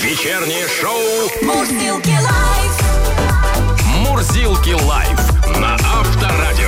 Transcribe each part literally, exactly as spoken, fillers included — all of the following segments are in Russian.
Вечернее шоу Мурзилки лайф. Мурзилки лайф на Авторадио.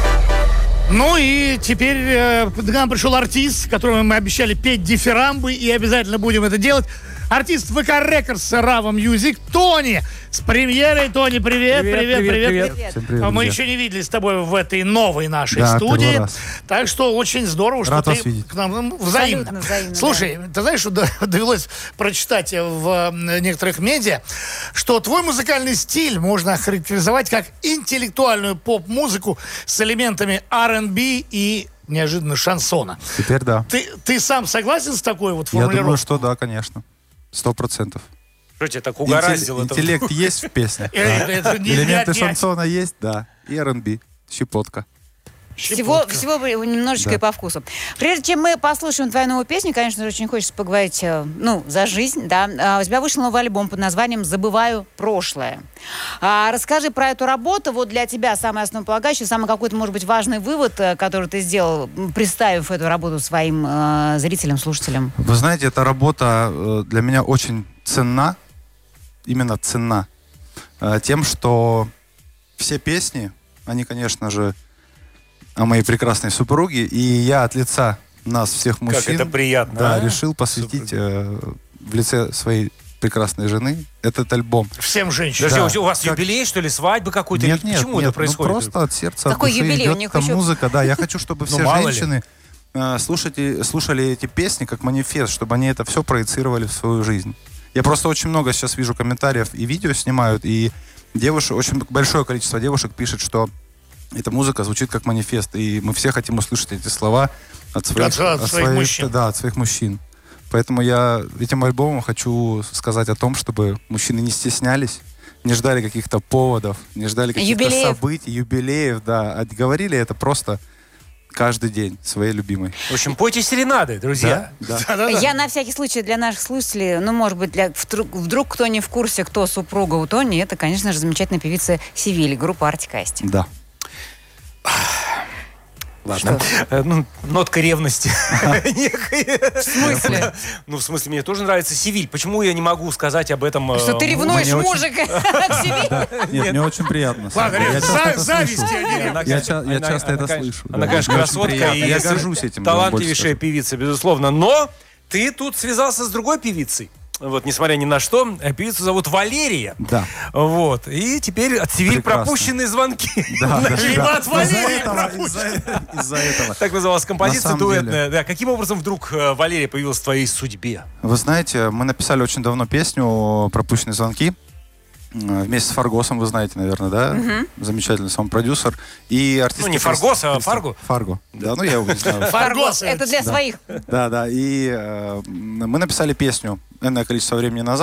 Ну и теперь э, к нам пришел артист, которому мы обещали петь дифирамбы, и обязательно будем это делать. Артист ВК Рекордс Рава Мьюзик Тони. С премьерой, Тони, привет, привет, привет. привет, привет. Всем привет, Мы друзья. еще не виделись с тобой в этой новой нашей Да, студии. первый раз. Так что очень здорово, что Рад ты вас видеть. к нам ну, взаимно. Абсолютно взаимно, Слушай, ты знаешь, что довелось прочитать в некоторых медиа, что твой музыкальный стиль можно охарактеризовать как интеллектуальную поп-музыку с элементами ар энд би и неожиданно шансона. Теперь да. Ты, ты сам согласен с такой вот Я формулировкой? думаю, что да, конечно. Сто процентов. Что тебя так угораздило? Интеллект есть в песне? Э, это не Элементы отнять. шансона есть? Да. И ар энд би. Щепотка. Всего, Щепотка. всего бы немножечко Да. и по вкусу. Прежде чем мы послушаем твою новую песню, конечно же, очень хочется поговорить, э, ну, за жизнь, да. А, У тебя вышел новый альбом под названием «Забываю прошлое». А, расскажи про эту работу. Вот для тебя самый основополагающий, самый какой-то, может быть, важный вывод, э, который ты сделал, м, представив эту работу своим э, зрителям, слушателям. Вы знаете, эта работа э, для меня очень ценна. Именно ценна. Э, Тем, что все песни, они, конечно же, о моей прекрасной супруге. И я от лица нас, всех мужчин, Как это приятно, да, а? решил посвятить э, в лице своей прекрасной жены этот альбом. Всем женщинам. Подожди, Да. у вас Как- юбилей, что ли, свадьбы какой-то? Нет, Или нет, почему нет, это происходит? Ну, просто от сердца, от Какой души юбилей? идет У них эта еще- музыка. Да, я хочу, чтобы Ну, все мало ли. женщины э, слушайте, слушали эти песни как манифест, чтобы они это все проецировали в свою жизнь. Я просто очень много сейчас вижу комментариев и видео снимают, и девушек, очень большое количество девушек пишет, что эта музыка звучит как манифест, и мы все хотим услышать эти слова от своих, От- от своих мужчин. Да, от своих мужчин. Поэтому я этим альбомом хочу сказать о том, чтобы мужчины не стеснялись, не ждали каких-то поводов, не ждали каких-то Юбилеев. событий, юбилеев, да, а говорили это просто каждый день своей любимой. В общем, пойте серенады, друзья. Да, да. Да-да-да. Я на всякий случай для наших слушателей, ну, может быть, для вдруг, вдруг кто не в курсе, кто супруга у Тони, это, конечно же, замечательная певица Севиль, группа Артик и Асти. Да. Ладно. Э, Ну, нотка ревности. В смысле? Ну, в смысле, мне тоже нравится Севиль. Почему я не могу сказать об этом? э, Что ты ревнуешь мне очень- мужика к Севиль? Нет, мне очень приятно. Ладно, Я Ребят, часто за- это зависть слышу. я не ревную. Она, Я, конечно, ча- я она- часто она, это конечно, слышу. Она, да. конечно, Мне очень красотка приятно. и Я горжусь этим. я вам больше талантливейшая скажу. певица, безусловно. Но ты тут связался с другой певицей. Вот, несмотря ни на что, э, певицу зовут Валерия. Да. Вот. И теперь от Севиль Прекрасно. пропущенные звонки. Да, да, Либо да. от Валерии Из-за этого, пропущено. из-за- Из-за этого. Так называлась композиция На самом деле. дуэтная. Да. Каким образом вдруг э, Валерия появилась в твоей судьбе? Вы знаете, мы написали очень давно песню «Пропущенные звонки». М, Вместе с Фаргосом, вы знаете, наверное, да? Замечательный сам продюсер. И артист... Ну, не Фаргос, а Фарго. Фарго. Да, ну я его не знаю. Фаргос. Это для своих. Да, да. И э, мы написали песню энное количество времени назад.